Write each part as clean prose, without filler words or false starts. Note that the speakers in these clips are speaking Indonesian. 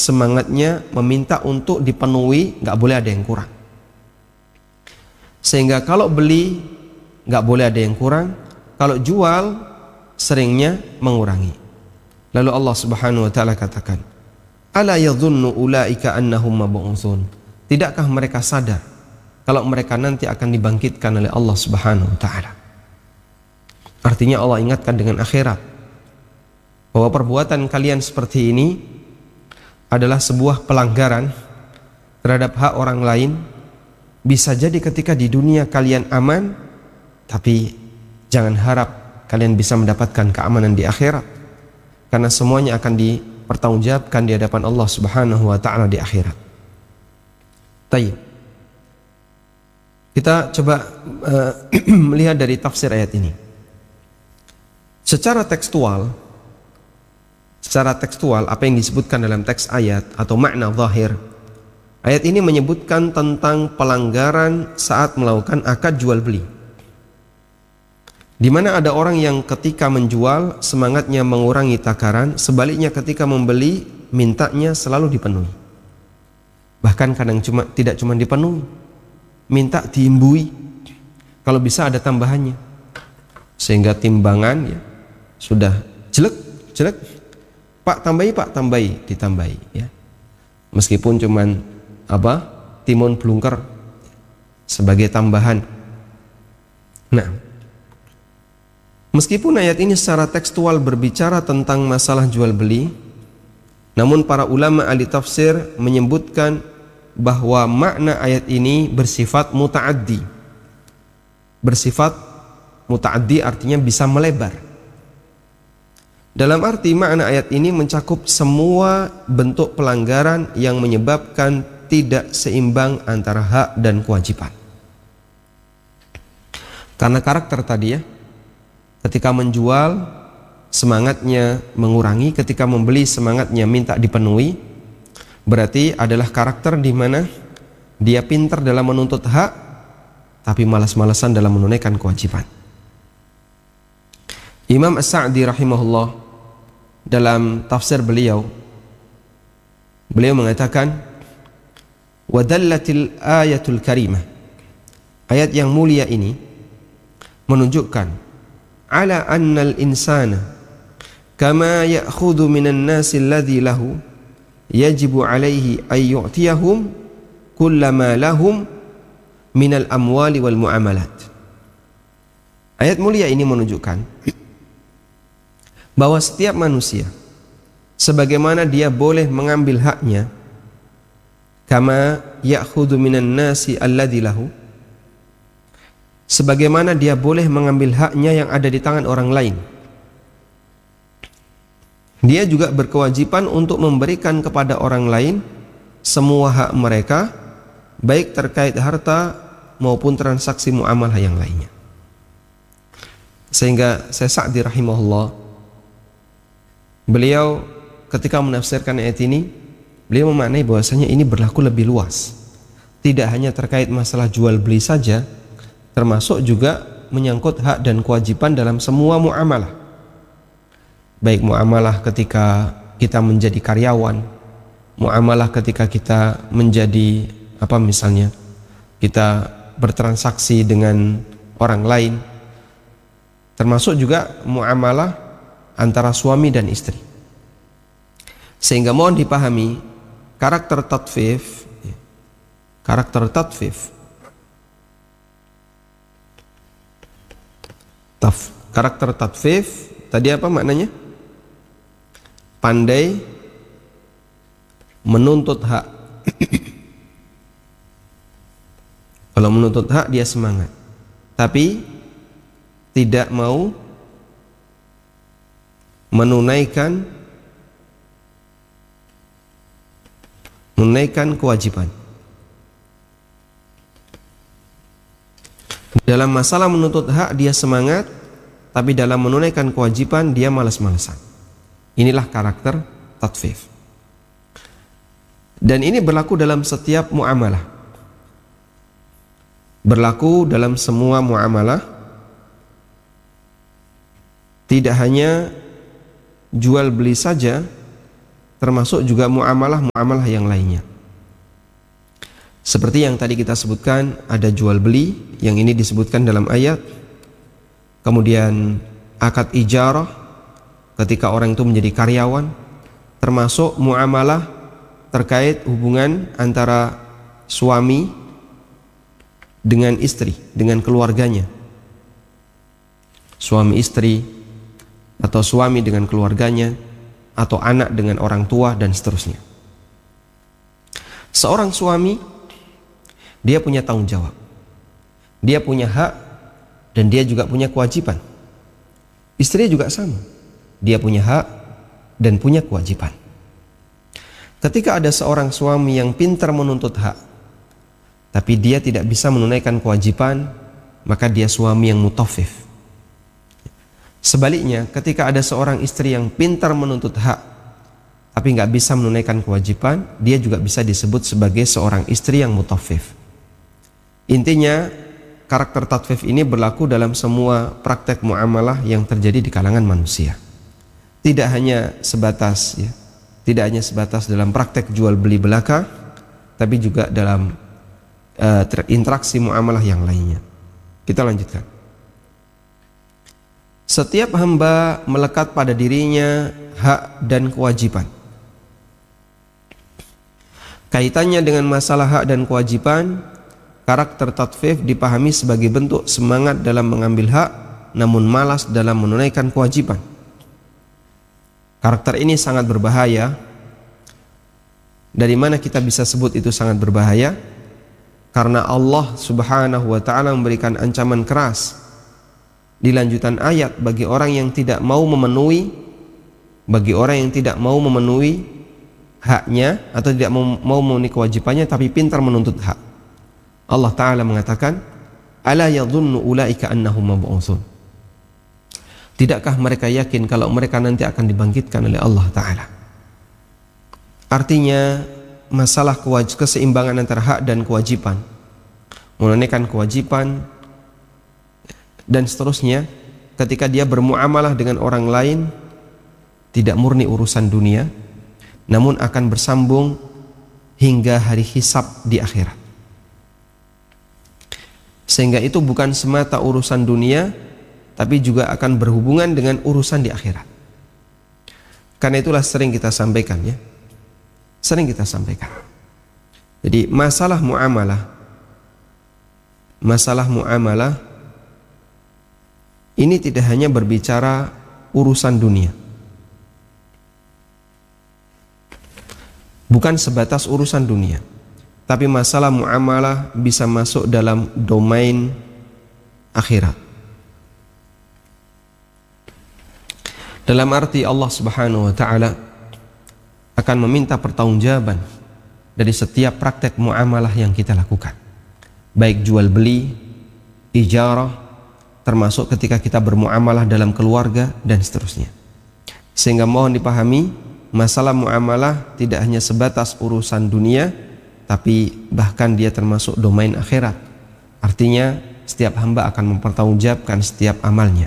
semangatnya meminta untuk dipenuhi, nggak boleh ada yang kurang. Sehingga kalau beli nggak boleh ada yang kurang, kalau jual seringnya mengurangi. Lalu Allah Subhanahu wa taala katakan, "Ala yadhunnu ulaika annahum mab'utsun?" Tidakkah mereka sadar kalau mereka nanti akan dibangkitkan oleh Allah Subhanahu wa taala? Artinya Allah ingatkan dengan akhirat, bahwa perbuatan kalian seperti ini adalah sebuah pelanggaran terhadap hak orang lain. Bisa jadi ketika di dunia kalian aman, tapi jangan harap kalian bisa mendapatkan keamanan di akhirat, karena semuanya akan dipertanggungjawabkan di hadapan Allah Subhanahu wa taala di akhirat. Baik. Kita coba melihat dari tafsir ayat ini. Secara tekstual apa yang disebutkan dalam teks ayat atau makna zahir, ayat ini menyebutkan tentang pelanggaran saat melakukan akad jual beli, di mana ada orang yang ketika menjual semangatnya mengurangi takaran, sebaliknya ketika membeli mintanya selalu dipenuhi. Bahkan kadang tidak cuma dipenuhi, minta diimbui, kalau bisa ada tambahannya, sehingga timbangan ya sudah jelek, Pak tambahi, ditambahi ya. Meskipun cuman timun blungker sebagai tambahan. Nah, meskipun ayat ini secara tekstual berbicara tentang masalah jual beli, namun para ulama ahli tafsir menyebutkan bahwa makna ayat ini bersifat muta'addi. Bersifat muta'addi artinya bisa melebar. Dalam arti makna ayat ini mencakup semua bentuk pelanggaran yang menyebabkan tidak seimbang antara hak dan kewajiban. Karena karakter tadi ya, ketika menjual semangatnya mengurangi, ketika membeli semangatnya minta dipenuhi, berarti adalah karakter di mana dia pintar dalam menuntut hak, tapi malas-malasan dalam menunaikan kewajiban. Imam As-Sa'di rahimahullah dalam tafsir beliau mengatakan, wadallatil ayatul karimah, ayat yang mulia ini menunjukkan ala annal insana kama ya'khudhu minan nasi alladhi lahu yajibu alaihi ay yu'tiyahum kullama lahum minal amwali wal muamalat. Ayat mulia ini menunjukkan bahwa setiap manusia sebagaimana dia boleh mengambil haknya, kama ya'khudhu minan nasi alladhi lahu, sebagaimana dia boleh mengambil haknya yang ada di tangan orang lain, dia juga berkewajiban untuk memberikan kepada orang lain semua hak mereka, baik terkait harta maupun transaksi muamalah yang lainnya. Sehingga Syekh Sa'di rahimahullah, beliau ketika menafsirkan ayat ini, beliau memaknai bahwasanya ini berlaku lebih luas, tidak hanya terkait masalah jual beli saja, termasuk juga menyangkut hak dan kewajiban dalam semua muamalah, baik muamalah ketika kita menjadi karyawan, muamalah ketika kita menjadi misalnya kita bertransaksi dengan orang lain, termasuk juga muamalah antara suami dan istri. Sehingga mohon dipahami karakter tatfif tadi apa maknanya? Pandai menuntut hak. Kalau menuntut hak dia semangat, tapi tidak mau menunaikan kewajiban. Dalam masalah menuntut hak dia semangat, tapi dalam menunaikan kewajiban dia malas-malasan. Inilah karakter tatfif. Dan ini berlaku dalam setiap muamalah. Berlaku dalam semua muamalah. Tidak hanya jual beli saja, termasuk juga muamalah-muamalah yang lainnya. Seperti yang tadi kita sebutkan, ada jual beli yang ini disebutkan dalam ayat. Kemudian akad ijarah ketika orang itu menjadi karyawan, termasuk muamalah terkait hubungan antara suami dengan istri, dengan keluarganya. Suami istri atau suami dengan keluarganya atau anak dengan orang tua dan seterusnya. Seorang suami, dia punya tanggung jawab, dia punya hak, dan dia juga punya kewajiban. Istri juga sama, dia punya hak dan punya kewajiban. Ketika ada seorang suami yang pintar menuntut hak, tapi dia tidak bisa menunaikan kewajiban, maka dia suami yang mutaffif. Sebaliknya, ketika ada seorang istri yang pintar menuntut hak, tapi nggak bisa menunaikan kewajiban, dia juga bisa disebut sebagai seorang istri yang mutaffif. Intinya, karakter tatfif ini berlaku dalam semua praktek muamalah yang terjadi di kalangan manusia. Tidak hanya sebatas dalam praktek jual beli belaka, tapi juga dalam interaksi muamalah yang lainnya. Kita lanjutkan. Setiap hamba melekat pada dirinya hak dan kewajiban. Kaitannya dengan masalah hak dan kewajiban, karakter tatfif dipahami sebagai bentuk semangat dalam mengambil hak, namun malas dalam menunaikan kewajiban. Karakter ini sangat berbahaya. Dari mana kita bisa sebut itu sangat berbahaya? Karena Allah Subhanahu wa ta'ala memberikan ancaman keras di lanjutan ayat bagi orang yang tidak mau memenuhi haknya atau tidak mau memenuhi kewajibannya tapi pintar menuntut hak. Allah Ta'ala mengatakan, ala yadhunnu ulaika annahum mab'utsun. Tidakkah mereka yakin kalau mereka nanti akan dibangkitkan oleh Allah Ta'ala? Artinya, masalah keseimbangan antara hak dan kewajiban, menunaikan kewajiban dan seterusnya, ketika dia bermuamalah dengan orang lain, tidak murni urusan dunia, namun akan bersambung hingga hari hisab di akhirat. Sehingga itu bukan semata urusan dunia, tapi juga akan berhubungan dengan urusan di akhirat. Karena itulah sering kita sampaikan ya. Sering kita sampaikan. Jadi masalah muamalah ini tidak hanya berbicara urusan dunia. Bukan sebatas urusan dunia. Tapi masalah muamalah bisa masuk dalam domain akhirat. Dalam arti Allah Subhanahu wa ta'ala akan meminta pertanggungjawaban dari setiap praktek muamalah yang kita lakukan. Baik jual beli, ijarah, termasuk ketika kita bermuamalah dalam keluarga dan seterusnya. Sehingga mohon dipahami, masalah muamalah tidak hanya sebatas urusan dunia, tapi bahkan dia termasuk domain akhirat. Artinya setiap hamba akan mempertanggungjawabkan setiap amalnya.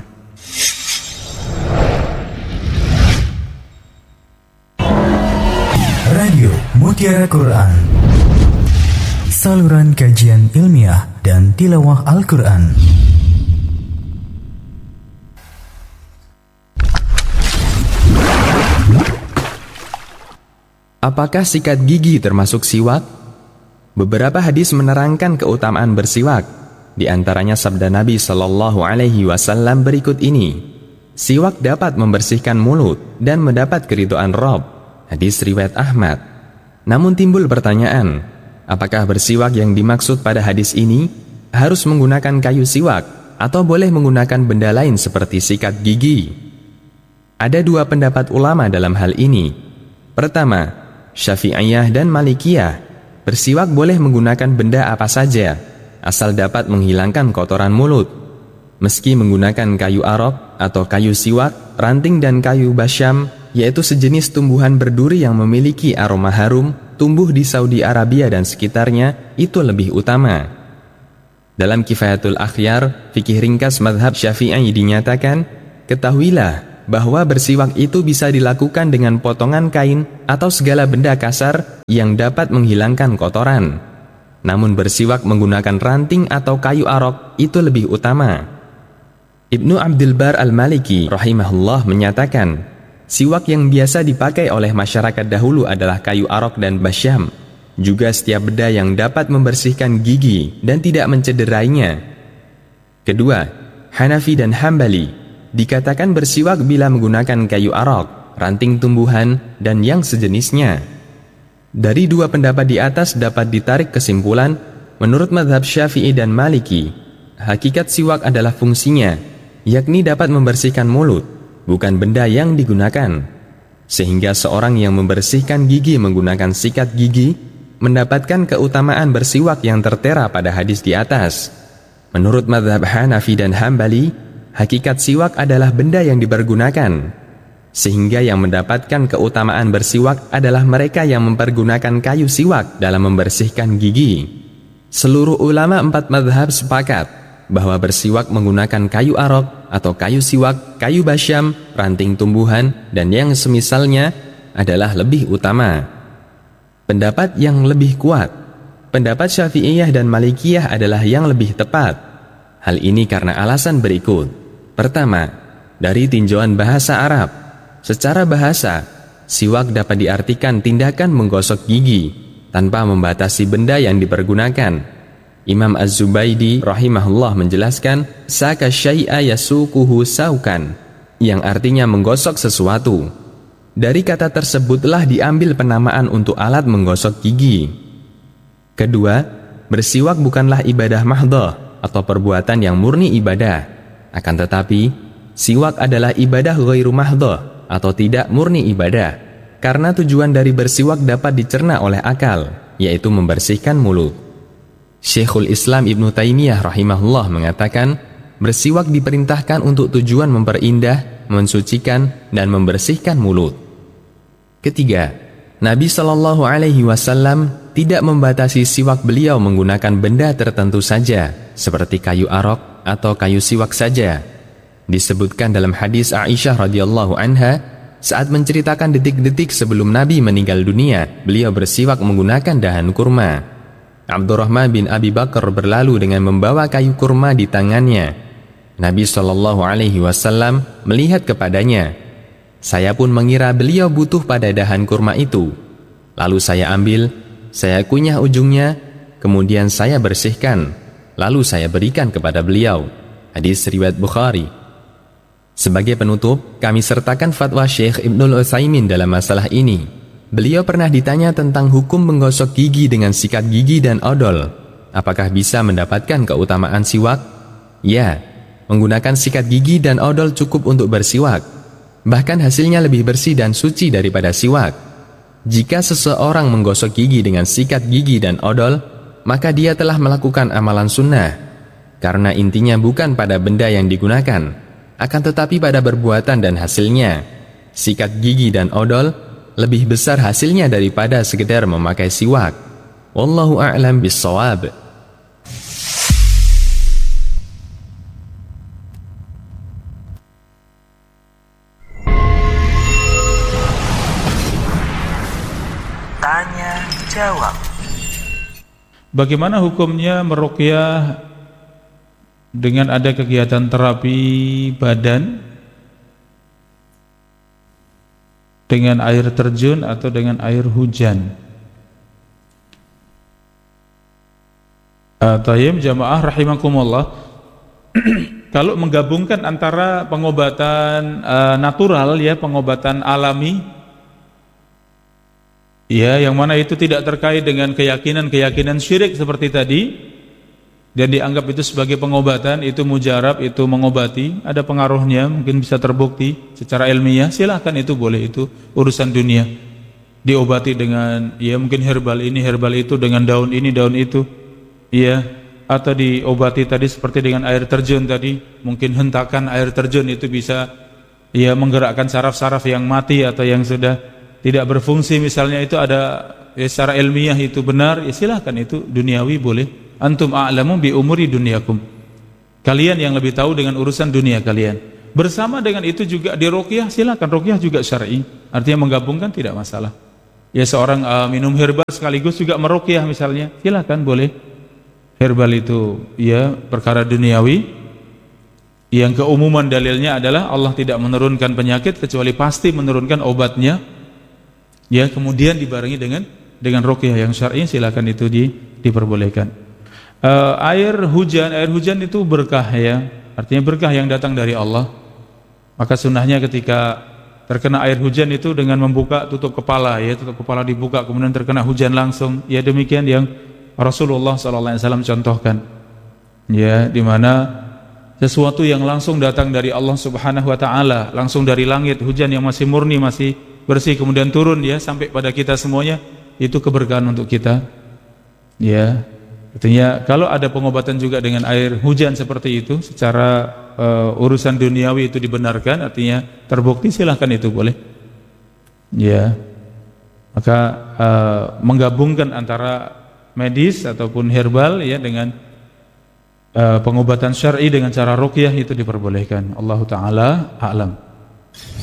Radio Mutiara Quran, saluran kajian ilmiah dan tilawah Al-Quran. Apakah sikat gigi termasuk siwak? Beberapa hadis menerangkan keutamaan bersiwak. Di antaranya sabda Nabi Shallallahu Alaihi Wasallam berikut ini: siwak dapat membersihkan mulut dan mendapat keridhaan Rabb. Hadis riwayat Ahmad. Namun timbul pertanyaan, apakah bersiwak yang dimaksud pada hadis ini harus menggunakan kayu siwak atau boleh menggunakan benda lain seperti sikat gigi? Ada dua pendapat ulama dalam hal ini. Pertama, Syafi'iyah dan Malikiyah, bersiwak boleh menggunakan benda apa saja, asal dapat menghilangkan kotoran mulut. Meski menggunakan kayu arok atau kayu siwak, ranting dan kayu basyam, yaitu sejenis tumbuhan berduri yang memiliki aroma harum, tumbuh di Saudi Arabia dan sekitarnya, itu lebih utama. Dalam Kifayatul Akhyar, fikih ringkas mazhab Syafi'i dinyatakan, ketahuilah bahwa bersiwak itu bisa dilakukan dengan potongan kain atau segala benda kasar yang dapat menghilangkan kotoran. Namun bersiwak menggunakan ranting atau kayu arok itu lebih utama. Ibnu Abdul Bar al-Maliki rahimahullah menyatakan, siwak yang biasa dipakai oleh masyarakat dahulu adalah kayu arok dan basyam, juga setiap benda yang dapat membersihkan gigi dan tidak mencederainya. Kedua, Hanafi dan Hambali dikatakan bersiwak bila menggunakan kayu arok, ranting tumbuhan, dan yang sejenisnya. Dari dua pendapat di atas dapat ditarik kesimpulan, menurut mazhab Syafi'i dan Maliki, hakikat siwak adalah fungsinya, yakni dapat membersihkan mulut, bukan benda yang digunakan. Sehingga seorang yang membersihkan gigi menggunakan sikat gigi mendapatkan keutamaan bersiwak yang tertera pada hadis di atas. Menurut mazhab Hanafi dan Hambali, hakikat siwak adalah benda yang dipergunakan, sehingga yang mendapatkan keutamaan bersiwak adalah mereka yang mempergunakan kayu siwak dalam membersihkan gigi. Seluruh ulama 4 mazhab sepakat bahwa bersiwak menggunakan kayu arok atau kayu siwak, kayu basyam, ranting tumbuhan, dan yang semisalnya adalah lebih utama. Pendapat yang lebih kuat, pendapat Syafi'iyah dan Malikiyah adalah yang lebih tepat. Hal ini karena alasan berikut. Pertama, dari tinjauan bahasa Arab. Secara bahasa, siwak dapat diartikan tindakan menggosok gigi tanpa membatasi benda yang dipergunakan. Imam Az-Zubaydi rahimahullah menjelaskan, saka syai'a yasukuhu saukan, yang artinya menggosok sesuatu. Dari kata tersebutlah diambil penamaan untuk alat menggosok gigi. Kedua, bersiwak bukanlah ibadah mahdhah atau perbuatan yang murni ibadah. Akan tetapi, siwak adalah ibadah ghairu mahdhah atau tidak murni ibadah, karena tujuan dari bersiwak dapat dicerna oleh akal, yaitu membersihkan mulut. Syekhul Islam Ibnu Taimiyah rahimahullah mengatakan, bersiwak diperintahkan untuk tujuan memperindah, mensucikan, dan membersihkan mulut. Ketiga, Nabi SAW tidak membatasi siwak beliau menggunakan benda tertentu saja, seperti kayu arok atau kayu siwak saja. Disebutkan dalam hadis Aisyah radhiyallahu anha, saat menceritakan detik-detik sebelum Nabi meninggal dunia, beliau bersiwak menggunakan dahan kurma. Abdurrahman bin Abi Bakar berlalu dengan membawa kayu kurma di tangannya. Nabi SAW melihat kepadanya. Saya pun mengira beliau butuh pada dahan kurma itu. Lalu saya ambil, saya kunyah ujungnya, kemudian saya bersihkan, lalu saya berikan kepada beliau. Hadis riwayat Bukhari. Sebagai penutup, kami sertakan fatwa Syekh Ibnul Utsaimin dalam masalah ini. Beliau pernah ditanya tentang hukum menggosok gigi dengan sikat gigi dan odol. Apakah bisa mendapatkan keutamaan siwak? Ya, menggunakan sikat gigi dan odol cukup untuk bersiwak. Bahkan hasilnya lebih bersih dan suci daripada siwak. Jika seseorang menggosok gigi dengan sikat gigi dan odol, maka dia telah melakukan amalan sunnah. Karena intinya bukan pada benda yang digunakan, akan tetapi pada perbuatan dan hasilnya. Sikat gigi dan odol lebih besar hasilnya daripada sekedar memakai siwak. Wallahu a'lam bis-shawab. Tanya jawab. Bagaimana hukumnya meruqyah dengan ada kegiatan terapi badan dengan air terjun atau dengan air hujan? Tayyib jamaah rahimakumullah. Kalau menggabungkan antara pengobatan natural, ya, pengobatan alami, ya, yang mana itu tidak terkait dengan keyakinan syirik seperti tadi, dan dianggap itu sebagai pengobatan, itu mujarab, itu mengobati, ada pengaruhnya, mungkin bisa terbukti secara ilmiah, silahkan, itu boleh, itu urusan dunia. Diobati dengan, ya, mungkin herbal ini, herbal itu, dengan daun ini, daun itu, ya, atau diobati tadi seperti dengan air terjun tadi, mungkin hentakan air terjun itu bisa, ya, menggerakkan saraf-saraf yang mati atau yang sudah tidak berfungsi misalnya, itu ada, ya, secara ilmiah itu benar, ya silahkan, itu duniawi boleh. Antum a'lamu bi umuri dunyakum. Kalian yang lebih tahu dengan urusan dunia kalian. Bersama dengan itu juga di ruqyah, silakan, ruqyah juga syar'i. Artinya menggabungkan tidak masalah. ya seorang minum herbal sekaligus juga meruqyah misalnya, silakan boleh. Herbal itu ya perkara duniawi. Yang keumuman dalilnya adalah Allah tidak menurunkan penyakit kecuali pasti menurunkan obatnya. Ya, kemudian dibarengi dengan ruqyah yang syar'i, silakan itu diperbolehkan. Air hujan itu berkah ya. Artinya berkah yang datang dari Allah. Maka sunnahnya ketika terkena air hujan itu dengan membuka tutup kepala ya, tutup kepala dibuka kemudian terkena hujan langsung. Ya demikian yang Rasulullah SAW contohkan. Ya, di mana sesuatu yang langsung datang dari Allah Subhanahu wa taala, langsung dari langit, hujan yang masih murni, masih bersih kemudian turun ya sampai pada kita semuanya, itu keberkahan untuk kita. Ya. Artinya kalau ada pengobatan juga dengan air hujan seperti itu secara urusan duniawi itu dibenarkan, artinya terbukti, silahkan itu boleh. Ya. Maka menggabungkan antara medis ataupun herbal ya dengan pengobatan syar'i dengan cara ruqyah itu diperbolehkan. Allahu taala a'lam.